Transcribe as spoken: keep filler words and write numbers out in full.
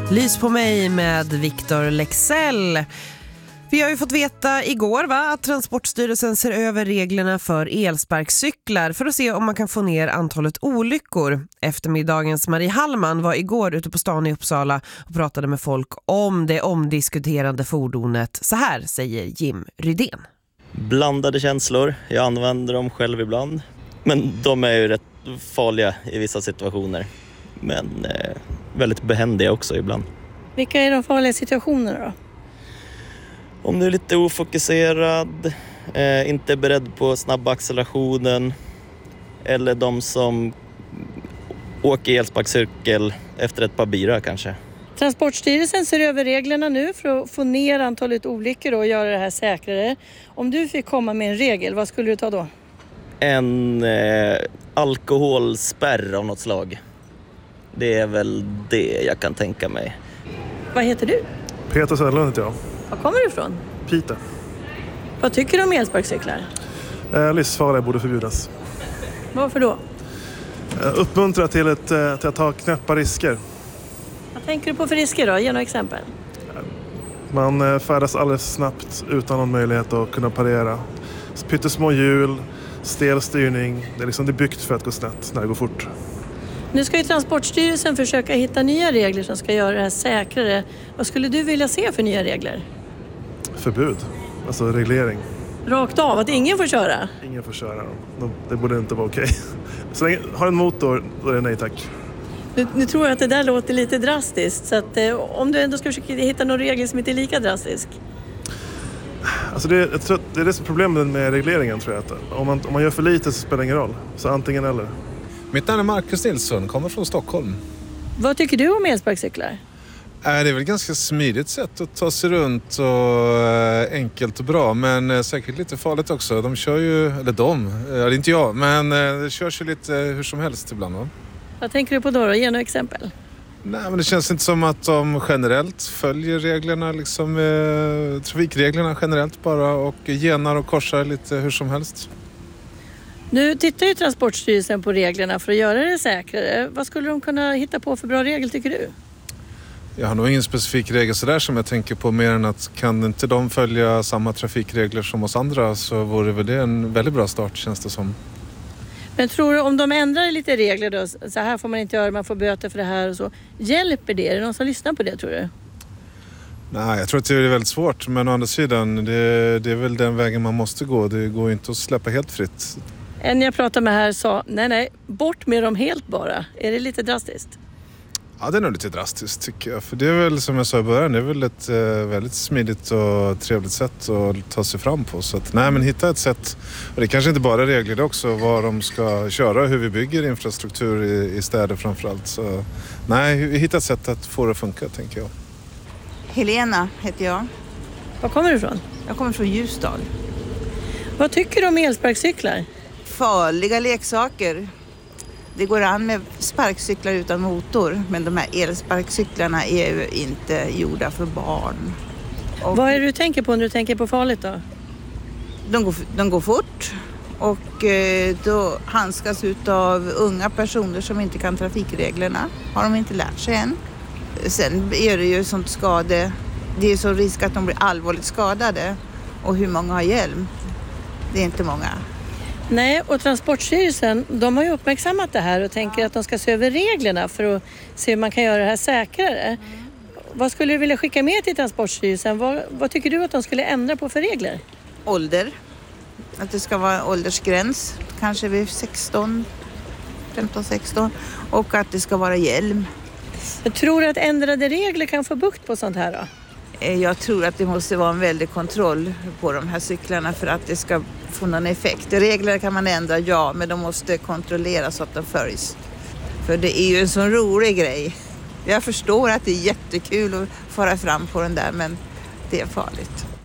Lys på mig med Victor Lexell. Vi har ju fått veta igår va, att Transportstyrelsen ser över reglerna för elsparkcyklar för att se om man kan få ner antalet olyckor. Eftermiddagens Marie Hallman var igår ute på stan i Uppsala och pratade med folk om det omdiskuterande fordonet. Så här säger Jim Rydén. Blandade känslor. Jag använder dem själv ibland. Men de är ju rätt farliga i vissa situationer. Men eh, väldigt behändiga också ibland. Vilka är de farliga situationerna då? Om du är lite ofokuserad, eh, inte är beredd på snabba accelerationen. Eller de som åker elsparkcykel efter ett par bira kanske. Transportstyrelsen ser över reglerna nu för att få ner antalet olyckor och göra det här säkrare. Om du fick komma med en regel, vad skulle du ta då? En eh, alkoholspärr av något slag. Det är väl det jag kan tänka mig. Vad heter du? Peter Söderlund heter jag. Var kommer du ifrån? Pite. Vad tycker du om elsparkcyklar? Eh, livsfarliga borde förbjudas. Varför då? Eh, uppmuntra till, ett, eh, till att ta knäppa risker. Vad tänker du på för risker då? Ge några exempel. Man eh, färdas alldeles snabbt utan någon möjlighet att kunna parera. Pyttesmå hjul, stel styrning. Det är, liksom, det är byggt för att gå snett när det går fort. Nu ska ju Transportstyrelsen försöka hitta nya regler som ska göra det här säkrare. Vad skulle du vilja se för nya regler? Förbud, alltså reglering. Rakt av, att ingen får köra? Ingen får köra dem. Det borde inte vara okej. Så länge har en motor, då är det nej tack. Nu, nu tror jag att det där låter lite drastiskt. Så att, eh, om du ändå ska försöka hitta någon regel som inte är lika drastisk. Alltså det, jag tror det är det som är problemet med regleringen, tror jag. Att om, man, om man gör för lite så spelar det ingen roll. Så antingen eller. Mitt namn är Marcus Nilsson, kommer från Stockholm. Vad tycker du om elsparkcyklar? Det är väl ett ganska smidigt sätt att ta sig runt och enkelt och bra, men säkert lite farligt också. De kör ju, eller de, eller inte jag, men det körs ju lite hur som helst ibland. Va? Vad tänker du på då? då? Ge några exempel. Nej, men det känns inte som att de generellt följer reglerna, liksom eh, trafikreglerna generellt bara, och genar och korsar lite hur som helst. Nu tittar ju Transportstyrelsen på reglerna för att göra det säkrare. Vad skulle de kunna hitta på för bra regel, tycker du? Jag har nog ingen specifik regel så där som jag tänker på, mer än att kan inte de följa samma trafikregler som oss andra, så vore väl det en väldigt bra start, känns det som. Men tror du om de ändrar lite regler då, så här får man inte göra, man får böter för det här och så, hjälper det? Är det någon som lyssnar på det, tror du? Nej, jag tror att det är väldigt svårt, men å andra sidan, det, det är väl den vägen man måste gå. Det går inte att släppa helt fritt. En jag pratade med här sa, nej nej, bort med dem helt bara. Är det lite drastiskt? Ja, det är nog lite drastiskt tycker jag. För det är väl, som jag sa i början, det är väl ett eh, väldigt smidigt och trevligt sätt att ta sig fram på. Så att, nej, men hitta ett sätt. Och det kanske inte bara är regler, det är också vad de ska köra, hur vi bygger infrastruktur i, i städer framförallt. Så nej, hitta ett sätt att få det att funka, tänker jag. Helena heter jag. Var kommer du ifrån? Jag kommer från Ljusdal. Vad tycker du om elsparkcyklar? Farliga leksaker. Det går an med sparkcyklar utan motor, men de här elsparkcyklarna är ju inte gjorda för barn. Och vad är det du tänker på när du tänker på farligt då? De går, de går fort och eh, då handskas av unga personer som inte kan trafikreglerna. Har de inte lärt sig än. Sen är det ju sånt skade. Det är så risk att de blir allvarligt skadade. Och hur många har hjälm? Det är inte många. Nej, och Transportstyrelsen, de har ju uppmärksammat det här och tänker att de ska se över reglerna för att se hur man kan göra det här säkrare. Mm. Vad skulle du vilja skicka med till Transportstyrelsen? Vad, vad tycker du att de skulle ändra på för regler? Ålder. Att det ska vara åldersgräns, kanske vid sexton, femton sexton. Och att det ska vara hjälm. Jag tror att ändrade regler kan få bukt på sånt här då? Jag tror att det måste vara en väldig kontroll på de här cyklarna för att det ska få någon effekt. Regler kan man ändra, ja, men de måste kontrolleras så att de följs. För det är ju en sån rolig grej. Jag förstår att det är jättekul att fara fram på den där, men det är farligt.